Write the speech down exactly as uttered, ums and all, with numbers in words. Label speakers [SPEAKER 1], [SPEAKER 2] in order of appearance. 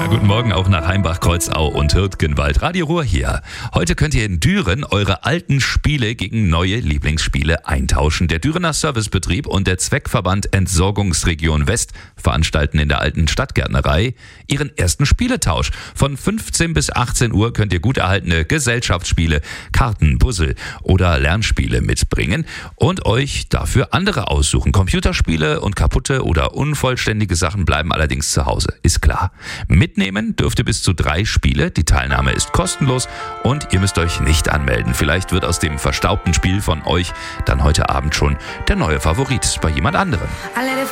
[SPEAKER 1] guten Morgen auch nach Heimbach, Kreuzau und Hürtgenwald. Radio Ruhr hier. Heute könnt ihr in Düren eure alten Spiele gegen neue Lieblingsspiele eintauschen. Der Dürener Servicebetrieb und der Zweckverband Entsorgungsregion West veranstalten in der alten Stadtgärtnerei ihren ersten Spieletausch. Von fünfzehn bis achtzehn Uhr könnt ihr gut erhaltene Gesellschaftsspiele, Karten, Puzzle oder Lernspiele mitbringen und euch dafür andere aussuchen. Computerspiele und kaputte oder unvollständige Sachen bleiben allerdings zu Hause, ist klar. Mitnehmen dürft ihr bis zu drei Spiele. Die Teilnahme ist kostenlos und ihr müsst euch nicht anmelden. Vielleicht wird aus dem verstaubten Spiel von euch dann heute Abend schon der neue Favorit bei jemand anderem.